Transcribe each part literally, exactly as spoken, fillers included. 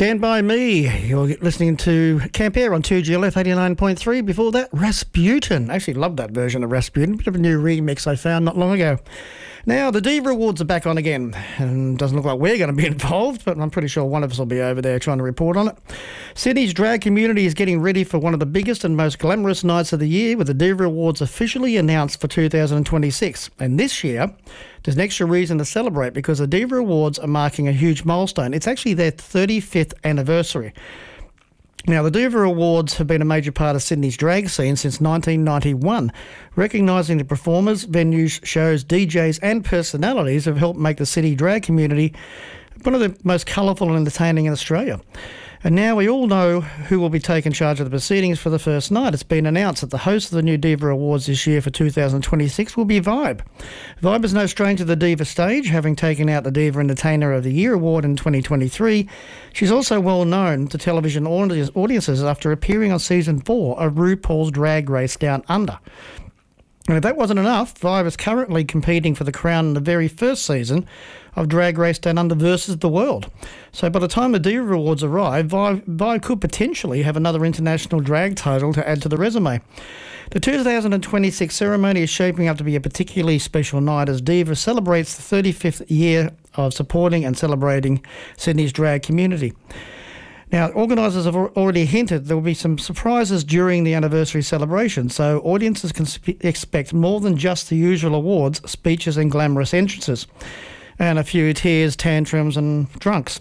Stand By Me. You're listening to Camp Air on two G L F eighty-nine point three. Before that, Rasputin. I actually love that version of Rasputin. Bit of a new remix I found not long ago. Now, the Diva Awards are back on again, and doesn't look like we're going to be involved, but I'm pretty sure one of us will be over there trying to report on it. Sydney's drag community is getting ready for one of the biggest and most glamorous nights of the year, with the Diva Awards officially announced for two thousand twenty-six. And this year, there's an extra reason to celebrate because the Diva Awards are marking a huge milestone. It's actually their thirty-fifth anniversary. Now, the Diva Awards have been a major part of Sydney's drag scene since nineteen ninety-one. Recognising the performers, venues, shows, D Js and personalities have helped make the city drag community one of the most colourful and entertaining in Australia. And now we all know who will be taking charge of the proceedings for the first night. It's been announced that the host of the new Diva Awards this year for two thousand twenty-six will be Vibe. Vibe is no stranger to the Diva stage, having taken out the Diva Entertainer of the Year award in twenty twenty-three. She's also well known to television audiences after appearing on season four of RuPaul's Drag Race Down Under. And if that wasn't enough, Vibe is currently competing for the crown in the very first season of Drag Race Down Under versus the World. So by the time the Diva Awards arrive, Vibe, Vibe could potentially have another international drag title to add to the resume. The two thousand twenty-six ceremony is shaping up to be a particularly special night as Diva celebrates the thirty-fifth year of supporting and celebrating Sydney's drag community. Now, organisers have already hinted there will be some surprises during the anniversary celebration, so audiences can sp- expect more than just the usual awards, speeches and glamorous entrances. And a few tears, tantrums and drunks.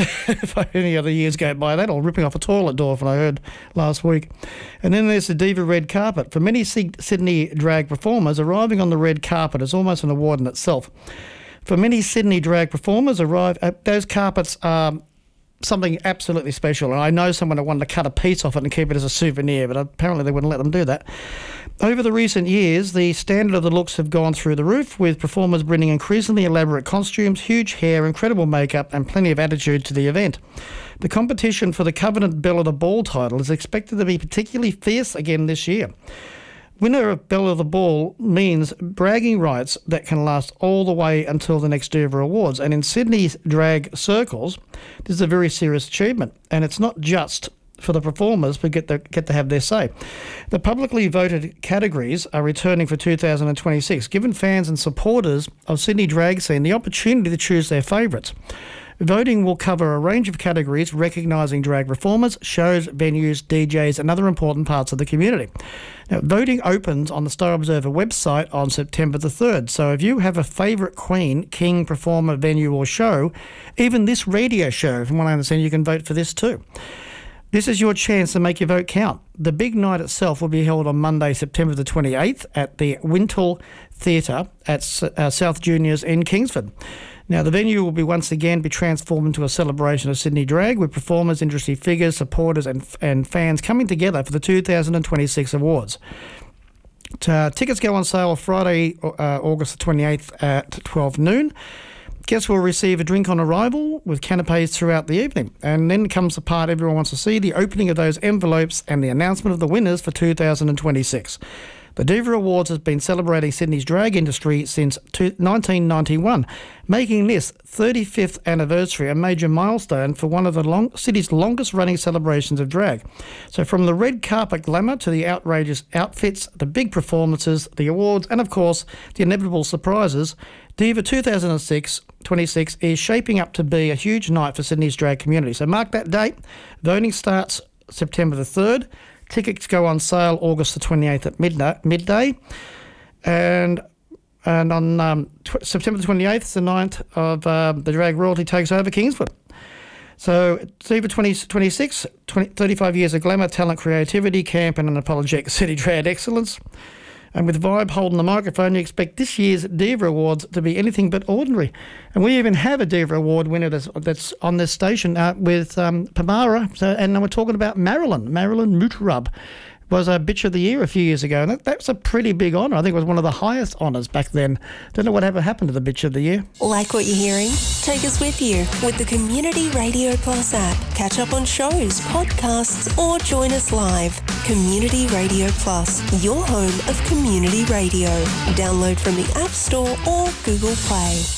If any other years go by that, or ripping off a toilet door from what I heard last week. And then there's the Diva red carpet. For many Sydney drag performers, arriving on the red carpet is almost an award in itself. For many Sydney drag performers, arrive at those carpets are something absolutely special. And I know someone that wanted to cut a piece off it and keep it as a souvenir, but apparently they wouldn't let them do that. Over the recent years, the standard of the looks have gone through the roof, with performers bringing increasingly elaborate costumes, huge hair, incredible makeup, and plenty of attitude to the event. The competition for the Covenant Belle of the Ball title is expected to be particularly fierce again this year. Winner of Belle of the Ball means bragging rights that can last all the way until the next Diva Awards. And in Sydney's drag circles, this is a very serious achievement. And it's not just for the performers who get to, get to have their say. The publicly voted categories are returning for two thousand twenty-six, giving fans and supporters of Sydney drag scene the opportunity to choose their favourites. Voting will cover a range of categories recognising drag performers, shows, venues, D Js and other important parts of the community. Now, voting opens on the Star Observer website on September the third, so if you have a favourite queen, king, performer, venue or show, even this radio show, from what I understand, you can vote for this too. This is your chance to make your vote count. The big night itself will be held on Monday, September the twenty-eighth at the Wintle Theatre at uh, South Juniors in Kingsford. Now, the venue will be once again be transformed into a celebration of Sydney drag, with performers, industry figures, supporters and and fans coming together for the two thousand twenty-six awards. Uh, tickets go on sale Friday, uh, August the twenty-eighth at twelve noon. Guests will receive a drink on arrival with canapes throughout the evening. And then comes the part everyone wants to see, the opening of those envelopes and the announcement of the winners for two thousand twenty-six. The Diva Awards has been celebrating Sydney's drag industry since nineteen ninety-one, making this thirty-fifth anniversary a major milestone for one of the long, city's longest-running celebrations of drag. So from the red carpet glamour to the outrageous outfits, the big performances, the awards, and of course, the inevitable surprises, Diva two thousand twenty-six is shaping up to be a huge night for Sydney's drag community. So mark that date. Voting starts September the third. Tickets go on sale August the twenty-eighth at midnight, midday. And and on um, tw- September the twenty-eighth, the night of uh, the drag royalty takes over Kingsford. So Diva twenty twenty-six, twenty, thirty-five years of glamour, talent, creativity, camp and unapologetic city drag excellence. And with Vibe holding the microphone, you expect this year's Diva Awards to be anything but ordinary. And we even have a Diva Award winner that's, that's on this station uh, with um, Pamara. So, and we're talking about Marilyn. Marilyn Mutarub was a Bitch of the Year a few years ago. And that, that's a pretty big honour. I think it was one of the highest honours back then. Don't know what ever happened to the Bitch of the Year. Like what you're hearing? Take us with you with the Community Radio Plus app. Catch up on shows, podcasts, or join us live. Community Radio Plus, your home of community radio. Download from the App Store or Google Play.